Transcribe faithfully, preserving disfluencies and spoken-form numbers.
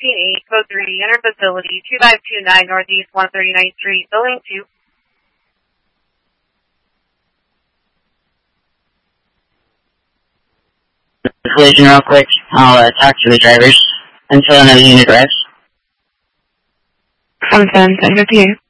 eight, code three, enter facility two five two nine Northeast one thirty-ninth Street, building two. Collision real quick. I'll uh, talk to the drivers until another unit arrives. Content, over to you.